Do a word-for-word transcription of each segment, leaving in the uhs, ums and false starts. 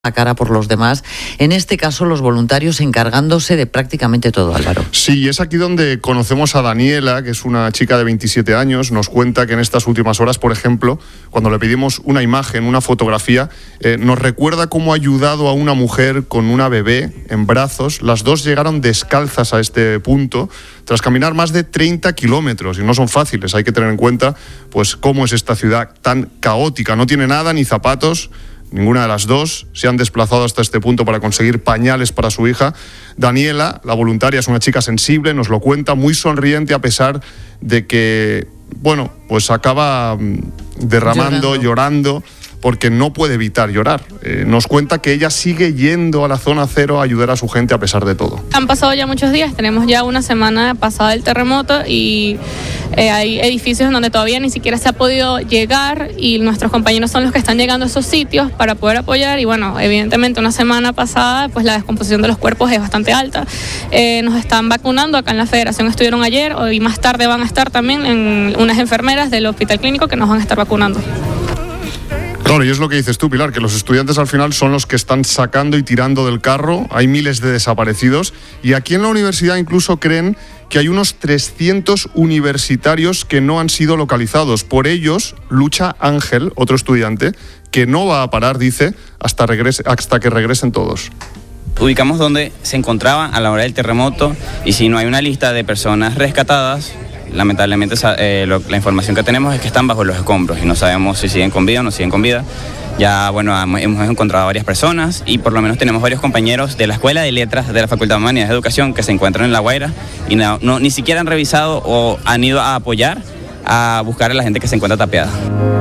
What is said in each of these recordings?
la cara por los demás, en este caso los voluntarios encargándose de prácticamente todo, Álvaro. Sí, es aquí donde conocemos a Daniela, que es una chica de veintisiete años, nos cuenta que en estas últimas horas, por ejemplo, cuando le pedimos una imagen, una fotografía, eh, nos recuerda cómo ha ayudado a una mujer con una bebé en brazos. Las dos llegaron descalzas a este punto, tras caminar más de treinta kilómetros, y no son fáciles, hay que tener en cuenta pues cómo es esta ciudad tan caótica, no tiene nada ni zapatos. Ninguna de las dos se han desplazado hasta este punto para conseguir pañales para su hija. Daniela, la voluntaria, es una chica sensible, nos lo cuenta, muy sonriente a pesar de que, bueno, pues acaba derramando, llorando, llorando porque no puede evitar llorar. Eh, nos cuenta que ella sigue yendo a la zona cero a ayudar a su gente a pesar de todo. Han pasado ya muchos días, tenemos ya una semana pasada el terremoto y eh, hay edificios en donde todavía ni siquiera se ha podido llegar y nuestros compañeros son los que están llegando a esos sitios para poder apoyar y bueno, evidentemente una semana pasada pues la descomposición de los cuerpos es bastante alta. Eh, nos están vacunando acá en la Federación, estuvieron ayer, hoy más tarde van a estar también en unas enfermeras del Hospital Clínico que nos van a estar vacunando. Claro, y es lo que dices tú, Pilar, que los estudiantes al final son los que están sacando y tirando del carro. Hay miles de desaparecidos y aquí en la universidad incluso creen que hay unos trescientos universitarios que no han sido localizados. Por ellos lucha Ángel, otro estudiante, que no va a parar, dice, hasta, regrese, hasta que regresen todos. Ubicamos dónde se encontraban a la hora del terremoto y si no hay una lista de personas rescatadas, lamentablemente eh, lo, la información que tenemos es que están bajo los escombros y no sabemos si siguen con vida o no siguen con vida. Ya, bueno, hemos encontrado varias personas y por lo menos tenemos varios compañeros de la Escuela de Letras de la Facultad de Humanidades de Educación que se encuentran en La Guaira y no, no, ni siquiera han revisado o han ido a apoyar, a buscar a la gente que se encuentra tapiada.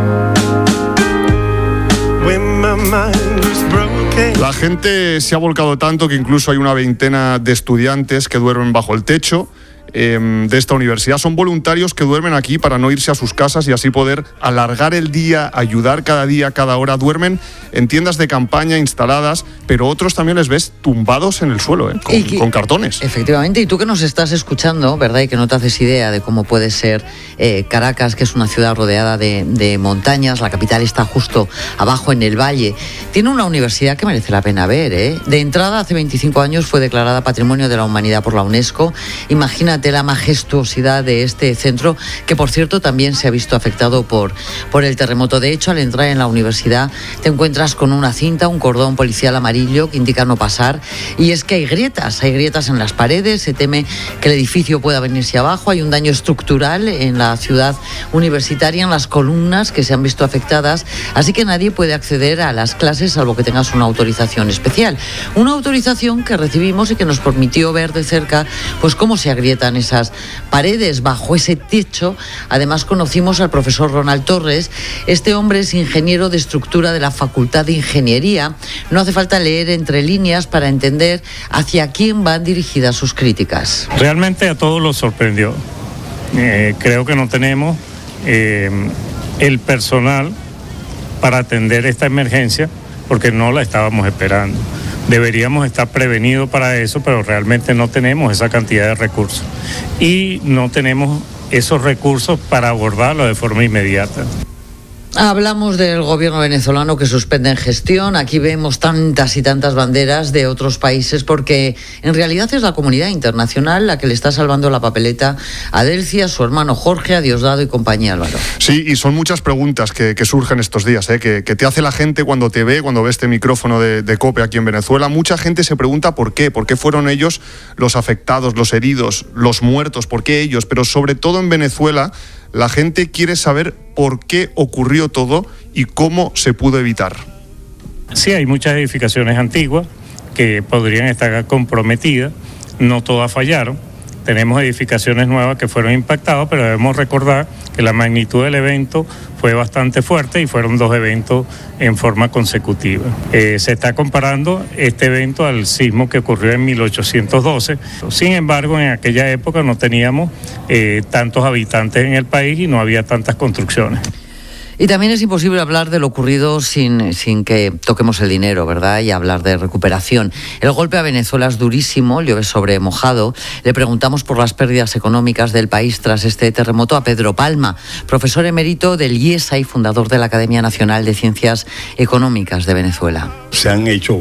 La gente se ha volcado tanto que incluso hay una veintena de estudiantes que duermen bajo el techo de esta universidad. Son voluntarios que duermen aquí para no irse a sus casas y así poder alargar el día, ayudar cada día, cada hora. Duermen en tiendas de campaña instaladas, pero otros también les ves tumbados en el suelo, ¿eh? con, que, con cartones. Efectivamente, y tú que nos estás escuchando, ¿verdad? Y que no te haces idea de cómo puede ser eh, Caracas, que es una ciudad rodeada de, de montañas, la capital está justo abajo en el valle. Tiene una universidad que merece la pena ver, ¿eh? De entrada, hace veinticinco años fue declarada Patrimonio de la Humanidad por la UNESCO. Imagínate de la majestuosidad de este centro, que por cierto también se ha visto afectado por, por el terremoto. De hecho, al entrar en la universidad te encuentras con una cinta, un cordón policial amarillo que indica no pasar, y es que hay grietas, hay grietas en las paredes, se teme que el edificio pueda venirse abajo, hay un daño estructural en la ciudad universitaria, en las columnas que se han visto afectadas, así que nadie puede acceder a las clases salvo que tengas una autorización especial. Una autorización que recibimos y que nos permitió ver de cerca pues cómo se agrietan esas paredes bajo ese techo. Además conocimos al profesor Ronald Torres. Este hombre es ingeniero de estructura de la Facultad de Ingeniería. No hace falta leer entre líneas para entender hacia quién van dirigidas sus críticas. Realmente a todos los sorprendió. Eh, creo que no tenemos eh, el personal para atender esta emergencia porque no la estábamos esperando. Deberíamos estar prevenidos para eso, pero realmente no tenemos esa cantidad de recursos. Y no tenemos esos recursos para abordarlo de forma inmediata. Hablamos del gobierno venezolano que suspende en gestión. Aquí vemos tantas y tantas banderas de otros países porque en realidad es la comunidad internacional la que le está salvando la papeleta a Delcy, a su hermano Jorge, a Diosdado y compañía, Álvaro. Sí, y son muchas preguntas que, que surgen estos días, ¿eh? que, que te hace la gente cuando te ve, cuando ve este micrófono de, de COPE aquí en Venezuela. Mucha gente se pregunta por qué, por qué fueron ellos los afectados, los heridos, los muertos, por qué ellos, pero sobre todo en Venezuela la gente quiere saber por qué ocurrió todo y cómo se pudo evitar. Sí, hay muchas edificaciones antiguas que podrían estar comprometidas, no todas fallaron. Tenemos edificaciones nuevas que fueron impactadas, pero debemos recordar que la magnitud del evento fue bastante fuerte y fueron dos eventos en forma consecutiva. Eh, se está comparando este evento al sismo que ocurrió en mil ochocientos doce. Sin embargo, en aquella época no teníamos eh, tantos habitantes en el país y no había tantas construcciones. Y también es imposible hablar de lo ocurrido sin, sin que toquemos el dinero, ¿verdad? Y hablar de recuperación. El golpe a Venezuela es durísimo, llueve sobre mojado. Le preguntamos por las pérdidas económicas del país tras este terremoto a Pedro Palma, profesor emérito del IESA y fundador de la Academia Nacional de Ciencias Económicas de Venezuela. Se han hecho